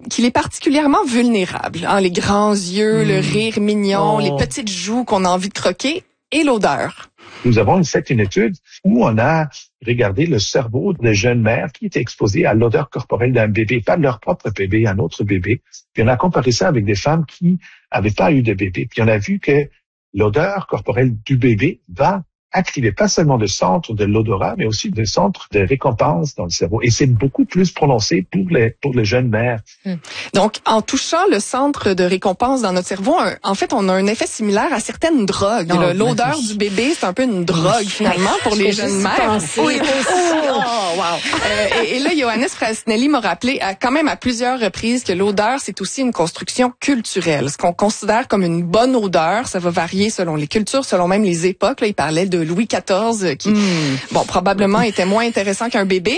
qu'il est particulièrement vulnérable. Hein, les grands yeux, le rire mignon, les petites joues qu'on a envie de croquer et l'odeur. Nous avons fait une étude où on a regardé le cerveau des jeunes mères qui étaient exposées à l'odeur corporelle d'un bébé, pas de leur propre bébé, un autre bébé. Puis on a comparé ça avec des femmes qui n'avaient pas eu de bébé. Puis on a vu que l'odeur corporelle du bébé va activer pas seulement le centre de l'odorat, mais aussi le centre de récompense dans le cerveau. Et c'est beaucoup plus prononcé pour les jeunes mères. Donc, en touchant le centre de récompense dans notre cerveau, en fait, on a un effet similaire à certaines drogues. L'odeur du bébé, c'est un peu une drogue, finalement, pour les jeunes mères. Oui, et là, Johannes Frasnelli m'a rappelé quand même à plusieurs reprises que l'odeur, c'est aussi une construction culturelle. Ce qu'on considère comme une bonne odeur, ça va varier selon les cultures, selon même les époques. Là, il parlait de Louis XIV, qui, probablement était moins intéressant qu'un bébé.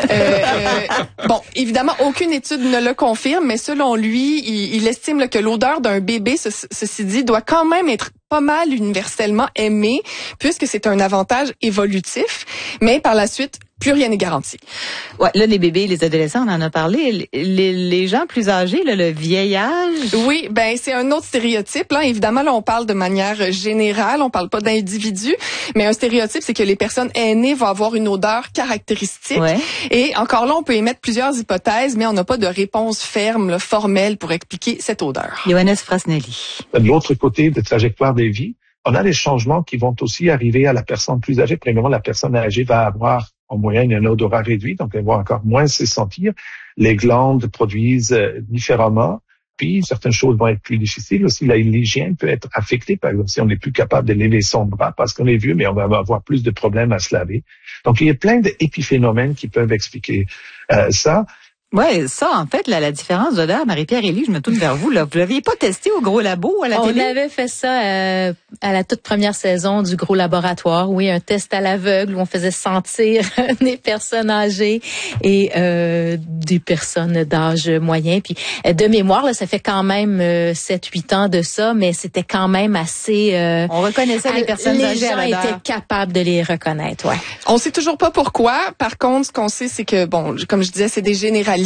Évidemment, aucune étude ne le confirme, mais selon lui, il estime que l'odeur d'un bébé, ceci dit, doit quand même être pas mal universellement aimée, puisque c'est un avantage évolutif, mais par la suite, plus rien n'est garanti. Ouais, là, les bébés, les adolescents, on en a parlé. Les gens plus âgés, là, le vieillage. Oui, c'est un autre stéréotype. Là, évidemment, là, on parle de manière générale, on parle pas d'individus, mais un stéréotype, c'est que les personnes aînées vont avoir une odeur caractéristique. Ouais. Et encore là, on peut émettre plusieurs hypothèses, mais on n'a pas de réponse ferme, là, formelle pour expliquer cette odeur. Johannes Frasnelli. De l'autre côté de trajectoire des vies, on a des changements qui vont aussi arriver à la personne plus âgée. Premièrement, la personne âgée va avoir en moyenne un odorat réduit, donc elle va encore moins se sentir. Les glandes produisent différemment, puis certaines choses vont être plus difficiles. Aussi, l'hygiène peut être affectée, par exemple, si on n'est plus capable de laver son bras parce qu'on est vieux, mais on va avoir plus de problèmes à se laver. Donc, il y a plein d'épiphénomènes qui peuvent expliquer ça. Ouais, ça, en fait, là, la différence d'odeur, Marie-Pierre Élie, je me tourne vers vous, là. Vous l'aviez pas testé au gros labo, à la télé? On avait fait ça à la toute première saison du gros laboratoire. Oui, un test à l'aveugle où on faisait sentir des personnes âgées et des personnes d'âge moyen. Puis, de mémoire, là, ça fait quand même 7-8 ans de ça, mais c'était quand même assez... on reconnaissait les personnes âgées à l'odeur. Les gens étaient capables de les reconnaître, ouais. On sait toujours pas pourquoi. Par contre, ce qu'on sait, c'est que, comme je disais, c'est des généralisations.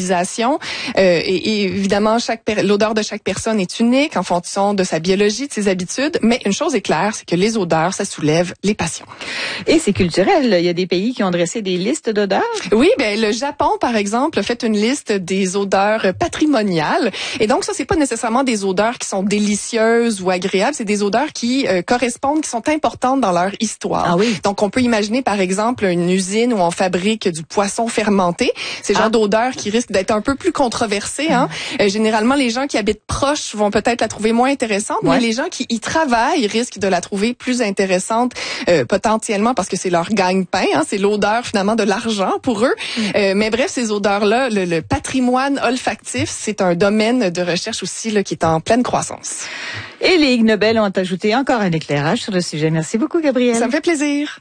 Et évidemment, l'odeur de chaque personne est unique en fonction de sa biologie, de ses habitudes. Mais une chose est claire, c'est que les odeurs, ça soulève les passions. Et c'est culturel. Il y a des pays qui ont dressé des listes d'odeurs. Oui, le Japon, par exemple, a fait une liste des odeurs patrimoniales. Et donc, ça, c'est pas nécessairement des odeurs qui sont délicieuses ou agréables. C'est des odeurs qui correspondent, qui sont importantes dans leur histoire. Ah oui. Donc, on peut imaginer, par exemple, une usine où on fabrique du poisson fermenté. C'est le genre d'odeur qui risque d'être un peu plus controversé. Hein? Généralement, les gens qui habitent proches vont peut-être la trouver moins intéressante, mais les gens qui y travaillent risquent de la trouver plus intéressante potentiellement parce que c'est leur gagne-pain. Hein? C'est l'odeur finalement de l'argent pour eux. Mais bref, ces odeurs-là, le patrimoine olfactif, c'est un domaine de recherche aussi là, qui est en pleine croissance. Et les Ig Nobel ont ajouté encore un éclairage sur le sujet. Merci beaucoup, Gabrielle. Ça me fait plaisir.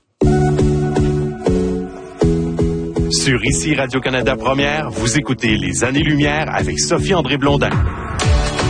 Sur ICI Radio-Canada Première, vous écoutez Les Années-Lumière avec Sophie-André Blondin.